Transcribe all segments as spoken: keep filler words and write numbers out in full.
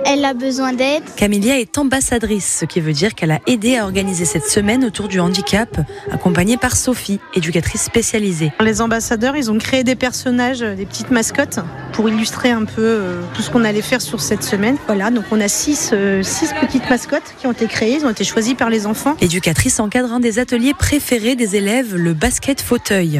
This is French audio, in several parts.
elle a besoin d'aide. Camélia est ambassadrice, ce qui veut dire qu'elle a aidé à organiser cette semaine autour du handicap, accompagnée par Sophie, éducatrice spécialisée. Les ambassadeurs, ils ont créé des personnages, des petites mascottes, pour illustrer un peu euh, tout ce qu'on allait faire sur cette semaine. Voilà, donc on a six, euh, six petites mascottes qui ont été créées, ils ont été choisis par les enfants. L'éducatrice encadre un des ateliers préférés des élèves, le basket fauteuil.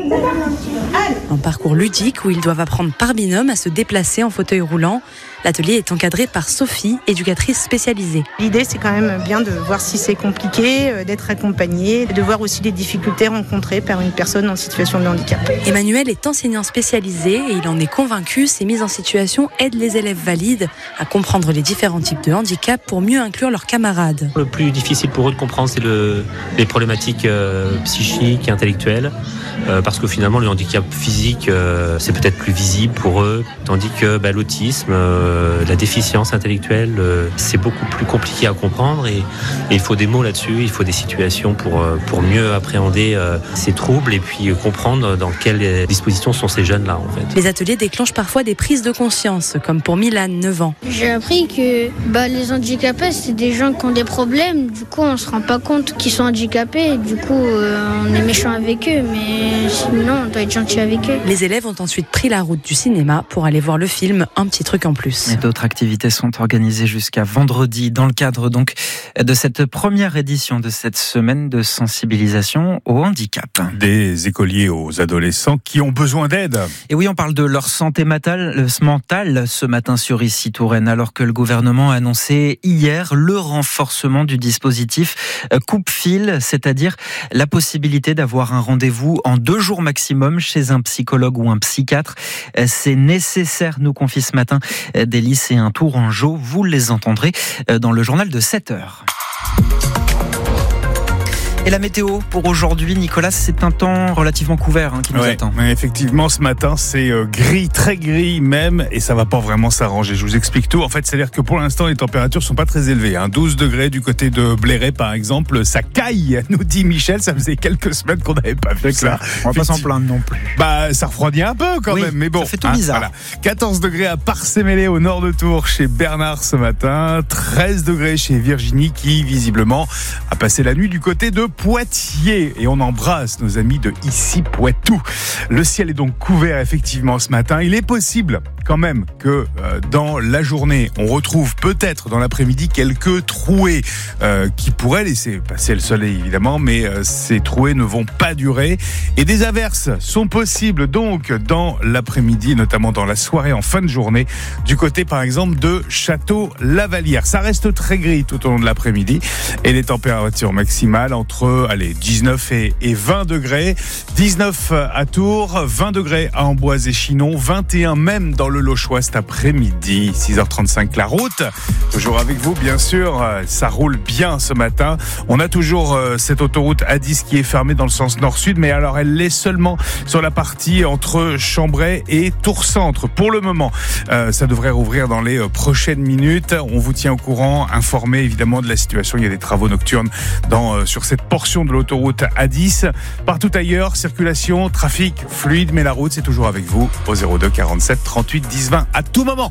Un parcours ludique où ils doivent apprendre par binôme à se déplacer en fauteuil roulant. L'atelier est encadré par Sophie, éducatrice spécialisée. L'idée, c'est quand même bien de voir si c'est compliqué, d'être accompagné, de voir aussi les difficultés rencontrées par une personne en situation de handicap. Emmanuel est enseignant spécialisé et il en est convaincu, ces mises en situation aident les élèves valides à comprendre les différents types de handicap pour mieux inclure leurs camarades. Le plus difficile pour eux de comprendre, c'est le, les problématiques euh, psychiques et intellectuelles, euh, parce que finalement, le handicap physique, euh, c'est peut-être plus visible pour eux, tandis que bah, l'autisme, euh, la déficience intellectuelle, euh, c'est beaucoup plus compliqué à comprendre et, et il faut des mots là-dessus, il faut des situations pour, euh, pour mieux appréhender euh, ces troubles et puis euh, comprendre dans quelles dispositions sont ces jeunes-là en fait. Les ateliers déclenchent parfois des prises de conscience, comme pour Milan, neuf ans. J'ai appris que bah, les handicapés, c'est des gens qui ont des problèmes, du coup on se rend pas compte qu'ils sont handicapés, du coup euh, on est méchant avec eux, mais sinon on doit être gentil avec eux. Les élèves ont ensuite pris la route du cinéma pour aller voir le film Un petit truc en plus. Et d'autres activités sont organisées jusqu'à vendredi dans le cadre donc de cette première édition de cette semaine de sensibilisation au handicap. Des écoliers aux adolescents qui ont besoin d'aide. Et oui, on parle de leur santé mentale, mentale ce matin sur Ici Touraine, alors que le gouvernement a annoncé hier le renforcement du dispositif coupe-fil, c'est-à-dire la possibilité d'avoir un rendez-vous en deux jours maximum chez un psychologue ou un psychiatre. C'est nécessaire, nous confie ce matin des lycéens tourangeaux. Vous les entendrez dans le journal de sept heures. Et la météo pour aujourd'hui, Nicolas, c'est un temps relativement couvert hein, qui nous ouais, attend. Effectivement, ce matin, c'est euh, gris, très gris même, et ça va pas vraiment s'arranger. Je vous explique tout. En fait, c'est-à-dire que pour l'instant, les températures sont pas très élevées. Hein. douze degrés du côté de Bléré, par exemple. Ça caille, nous dit Michel. Ça faisait quelques semaines qu'on n'avait pas vu ça. On va pas s'en plaindre non plus. Bah, ça refroidit un peu quand oui, même. Mais bon, ça fait tout hein, bizarre. Voilà. quatorze degrés à Parcé-Mélé, au nord de Tours, chez Bernard ce matin. treize degrés chez Virginie, qui visiblement a passé la nuit du côté de Poitiers. Et on embrasse nos amis de Ici Poitou. Le ciel est donc couvert effectivement ce matin. Il est possible quand même que euh, dans la journée, on retrouve peut-être dans l'après-midi quelques trouées euh, qui pourraient laisser passer le soleil évidemment, mais euh, ces trouées ne vont pas durer. Et des averses sont possibles donc dans l'après-midi, notamment dans la soirée en fin de journée, du côté par exemple de Château-Lavalière. Ça reste très gris tout au long de l'après-midi et les températures maximales entre allez, dix-neuf et vingt degrés. dix-neuf à Tours, vingt degrés à Amboise et Chinon, vingt et un même dans le Lochois cet après-midi. six heures trente-cinq la route. Toujours avec vous, bien sûr. Ça roule bien ce matin. On a toujours cette autoroute A dix qui est fermée dans le sens nord-sud, mais alors elle l'est seulement sur la partie entre Chambray et Tours-Centre. Pour le moment, euh, ça devrait rouvrir dans les prochaines minutes. On vous tient au courant, informé évidemment de la situation. Il y a des travaux nocturnes dans, euh, sur cette portion de l'autoroute A dix. Partout ailleurs, circulation, trafic fluide, mais la route, c'est toujours avec vous au zéro deux quarante-sept trente-huit dix vingt à tout moment.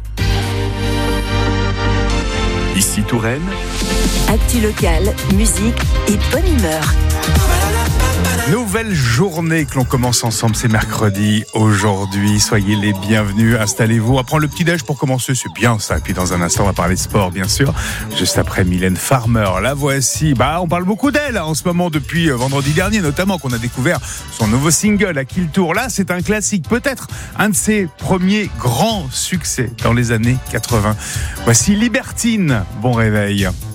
Ici Touraine. Actu locale, musique et bonne humeur. Nouvelle journée que l'on commence ensemble, c'est mercredi aujourd'hui. Soyez les bienvenus, installez-vous. On va prendre le petit-déj pour commencer, c'est bien ça. Et puis dans un instant, on va parler sport, bien sûr. Juste après Mylène Farmer, la voici. Bah, on parle beaucoup d'elle hein, en ce moment depuis vendredi dernier, notamment qu'on a découvert son nouveau single à qui le tour. Là, c'est un classique, peut-être un de ses premiers grands succès dans les années quatre-vingts. Voici Libertine. Bon réveil.